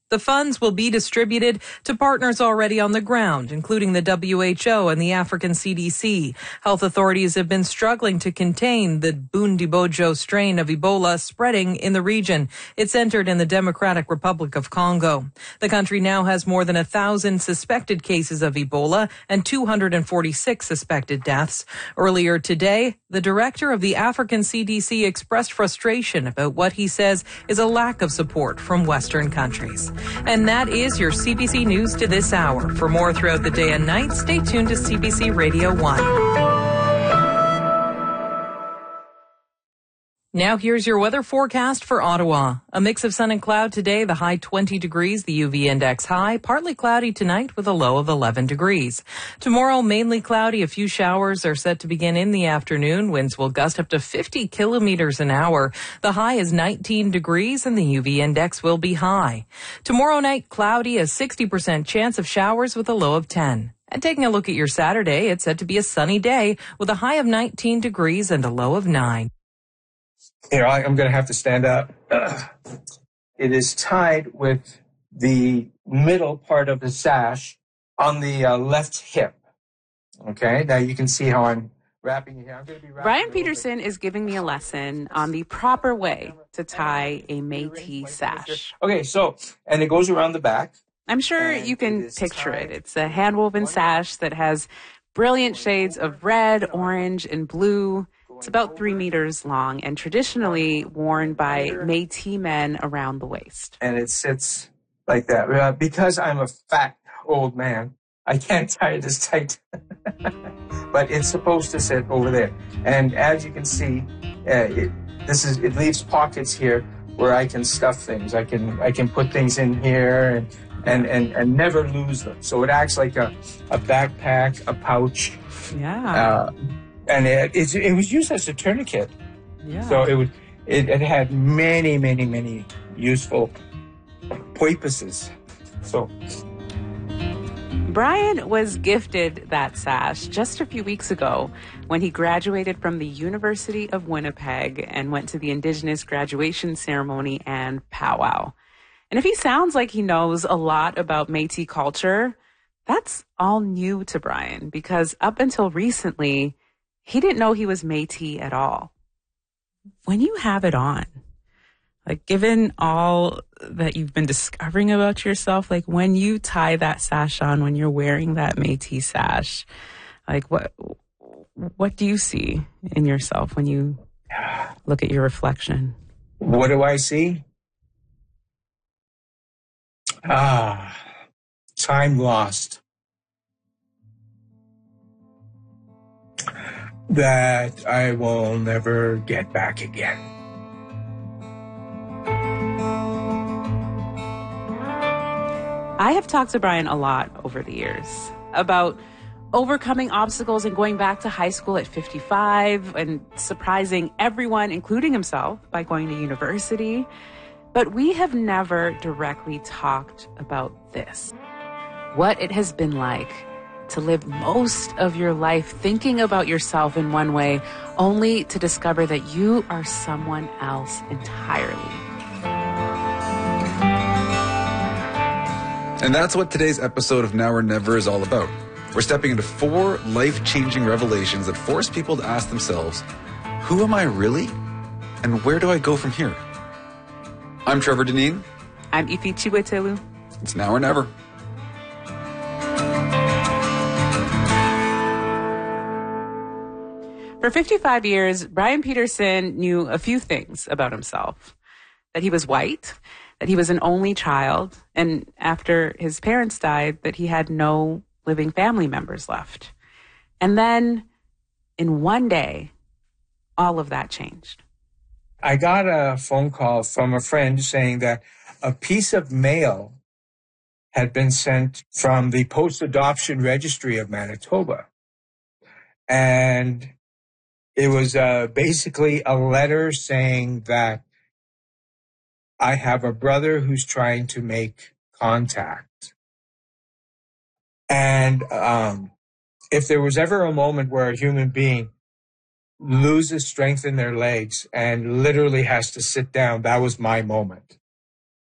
The funds will be distributed to partners already on the ground, including the WHO and the African CDC. Health authorities have been struggling to contain the Bundibugyo strain of Ebola spreading in the region. It's entered in the Democratic Republic of Congo. The country now has more than 1,000 suspected cases of Ebola and 246 suspected deaths. Earlier today, the director of the African CDC expressed frustration about what he says is a lack of support from Western countries. And that is your CBC News to this hour. For more throughout the day and night, stay tuned to CBC Radio 1. Now here's your weather forecast for Ottawa. A mix of sun and cloud today, the high 20 degrees, the UV index high. Partly cloudy tonight with a low of 11 degrees. Tomorrow, mainly cloudy. A few showers are set to begin in the afternoon. Winds will gust up to 50 kilometers an hour. The high is 19 degrees and the UV index will be high. Tomorrow night, cloudy, a 60% chance of showers with a low of 10. And taking a look at your Saturday, it's set to be a sunny day with a high of 19 degrees and a low of 9. Here, I'm going to have to stand up. It is tied with the middle part of the sash on the left hip. Okay, now you can see how I'm wrapping it here. I'm going to be wrapping Brian Peterson is giving me a lesson on the proper way to tie a Métis sash. Okay, so, and it goes around the back. I'm sure you can picture it. It's a hand-woven sash that has brilliant shades of red, orange, and blue. It's about 3 meters long and traditionally worn by Métis men around the waist. And it sits like that. Because I'm a fat old man, I can't tie it as tight. But it's supposed to sit over there. And as you can see, it leaves pockets here where I can stuff things. I can put things in here and never lose them. So it acts like a backpack, a pouch. Yeah. And it was used as a tourniquet. Yeah. So it had many, many, many useful purposes. So Brian was gifted that sash just a few weeks ago when he graduated from the University of Winnipeg and went to the Indigenous graduation ceremony and powwow. And if he sounds like he knows a lot about Métis culture, that's all new to Brian because up until recently, he didn't know he was Métis at all. When you have it on, like given all that you've been discovering about yourself, like when you tie that sash on, when you're wearing that Métis sash, like what do you see in yourself when you look at your reflection? What do I see? Time lost. That I will never get back again. I have talked to Brian a lot over the years about overcoming obstacles and going back to high school at 55 and surprising everyone, including himself, by going to university. But we have never directly talked about this. What it has been like to live most of your life thinking about yourself in one way, only to discover that you are someone else entirely. And that's what today's episode of Now or Never is all about. We're stepping into 4 life-changing revelations that force people to ask themselves, who am I really? And where do I go from here? I'm Trevor Deneen. I'm Ifi Chiwetelu. It's Now or Never. For 55 years, Brian Peterson knew a few things about himself. That he was white, that he was an only child, and after his parents died, that he had no living family members left. And then, in one day, all of that changed. I got a phone call from a friend saying that a piece of mail had been sent from the Post-Adoption Registry of Manitoba. And it was basically a letter saying that I have a brother who's trying to make contact. And if there was ever a moment where a human being loses strength in their legs and literally has to sit down, that was my moment.